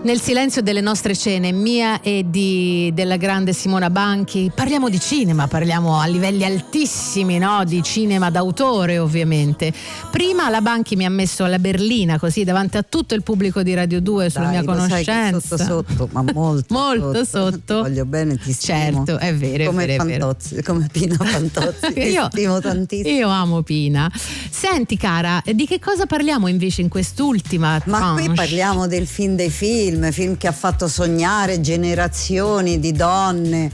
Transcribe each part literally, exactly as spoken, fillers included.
Nel silenzio delle nostre cene, mia e di, della grande Simona Banchi, parliamo di cinema, parliamo a livelli altissimi, no? Di cinema d'autore, ovviamente. Prima la Banchi mi ha messo alla berlina, così davanti a tutto il pubblico di Radio due, sulla Dai, mia conoscenza. Sotto sotto, ma molto molto sotto. sotto. Ti voglio bene, ti stimo. Certo, è vero, come è vero, Fantozzi, è vero. come Pina Fantozzi, io, ti stimo tantissimo. Io amo Pina. Senti cara, di che cosa parliamo invece in quest'ultima Ma tranche? qui parliamo del film dei film, film che ha fatto sognare generazioni di donne,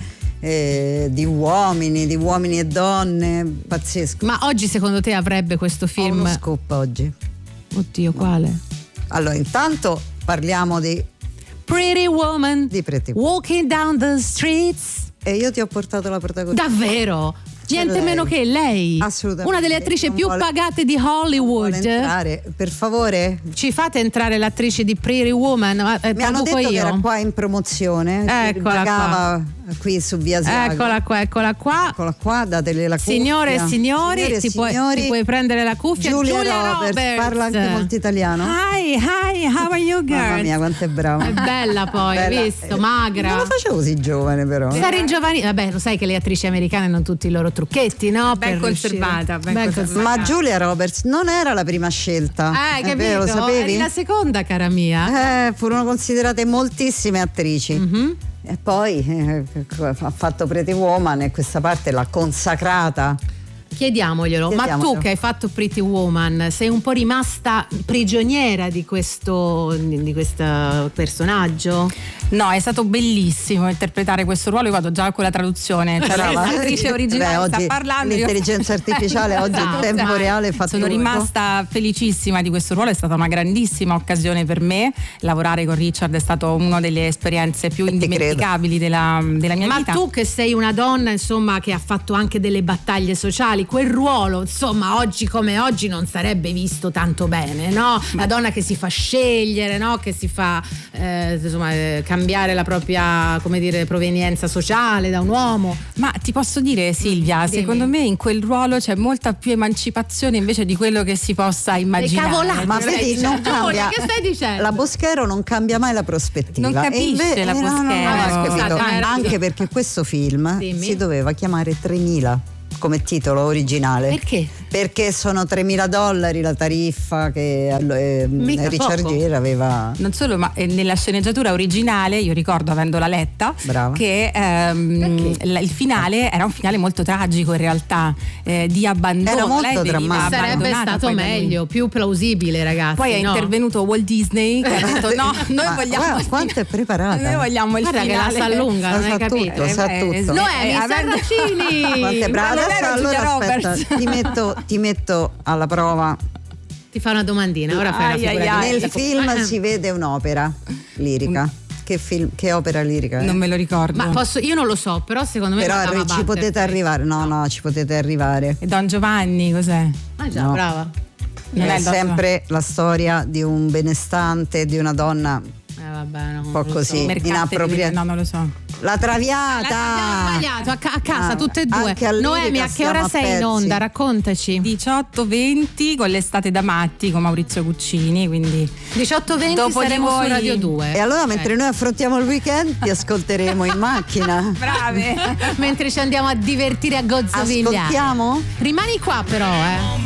eh, di uomini, di uomini e donne, pazzesco. Ma oggi secondo te avrebbe questo film? Ho uno scoop oggi. Oddio, quale? Allora, intanto parliamo di Pretty Woman, di Pretty Woman. Walking Down the Streets. E io ti ho portato la protagonista. Davvero? Niente lei. meno che lei. Assolutamente. Una delle attrici Non più vuole- pagate di Hollywood. Vuole entrare, per favore? Ci fate entrare l'attrice di Pretty Woman? Ma, eh, Mi hanno traduco detto io. che era qua in promozione. Eccola pagava qui su Via Asiago. Eccola qua, eccola qua. Eccola qua, datele la cuffia. Signore e signori, Signore e ti, puoi, signori, ti puoi prendere la cuffia. Giulia, Giulia Roberts, Roberts. parla anche molto italiano. Hi, hi, how are you girls? Mamma mia, quanto è brava. È bella poi, hai Bella. visto? Eh, Magra. Non la facevo così giovane però. Stare in giovani, vabbè, lo sai che le attrici americane hanno tutti i loro trucchetti, no? Ben Per conservata, riuscire- ben conservata. Ma Giulia Roberts non era la prima scelta. Eh, È capito? vero, lo sapevi? Eri la seconda, cara mia. Eh, furono considerate moltissime attrici. Mhm. E poi eh, ha fatto Pretty Woman e questa parte l'ha consacrata. Chiediamoglielo, ma Chiediamoglielo. tu che hai fatto Pretty Woman sei un po' rimasta prigioniera di questo di questo personaggio? No, è stato bellissimo interpretare questo ruolo. Io vado già con la traduzione, cioè Brava. l'attrice originale Beh, sta oggi parlando. io- l'intelligenza artificiale oggi in Esatto. tempo reale fa Sono tutto. rimasta felicissima di questo ruolo, è stata una grandissima occasione per me. Lavorare con Richard è stato una delle esperienze più E ti indimenticabili della, della mia Ma vita. tu che sei una donna, insomma, che ha fatto anche delle battaglie sociali, quel ruolo, insomma, oggi come oggi non sarebbe visto tanto bene, no? La donna che si fa scegliere, no? Che si fa eh, insomma, eh, cambiare la propria, come dire, provenienza sociale da un uomo. Ma ti posso dire, Silvia, Dimmi. secondo me in quel ruolo c'è molta più emancipazione invece di quello che si possa immaginare. cavolate. Ma Stai vedi, non dicendo? cambia. Che stai dicendo? La Boschero non cambia mai la prospettiva. Non capisce E inve- la eh, no, no, no, Boschero. hai Ah, capito? scusate, hai Anche ragione. perché questo film Dimmi. si doveva chiamare tremila come titolo originale. Perché? Perché sono tremila dollari la tariffa che eh, Mica Richard poco. Gere aveva. Non solo, ma eh, nella sceneggiatura originale, io ricordo avendola letta, Brava. che ehm, Perché? l- il finale era un finale molto tragico in realtà, eh, di abbandono. Era molto Lei veniva drammatico. Sarebbe abbandonata stato poi da lui. meglio, più plausibile, ragazzi. Poi è no? intervenuto Walt Disney che ha detto no, noi Ma vogliamo guarda il quanto è preparata. Noi vogliamo il Guarda che la finale. sa lunga, non Sa hai capito? tutto, sa Eh, tutto. eh, Noemi eh, avendo- Sarracini! Quanto è brava. Ma non Adesso ero allora Giulia aspetta, Roberts. ti metto, ti metto alla prova. Ti fa una domandina, ora fai Ai, una ai, figura ai. di- Nel film Ah. si vede un'opera lirica. Che, film, che opera lirica? è? Non me lo ricordo. Ma posso, io non lo so, però secondo me Però andava arri- a ci battere. potete arrivare. No, no, ci potete arrivare. E Don Giovanni cos'è? Ah già, No. brava. Non è è Don sempre la storia di un benestante, di una donna Eh vabbè, no, un po' non lo così, so. Mercante inappropriata. di- No, non lo so. La Traviata! Abbiamo sbagliato a, ca- a casa Ah, tutte e due. anche all'Irica Noemi, a che stiamo ora a sei in pezzi. onda? Raccontaci. diciotto venti con l'estate da matti con Maurizio Cuccini, quindi diciotto venti Dopo di saremo voi. su Radio due. E allora Ok. mentre noi affrontiamo il weekend ti ascolteremo in macchina. brave. Mentre ci andiamo a divertire a gozzovigliare. Ascoltiamo? Rimani qua però, eh.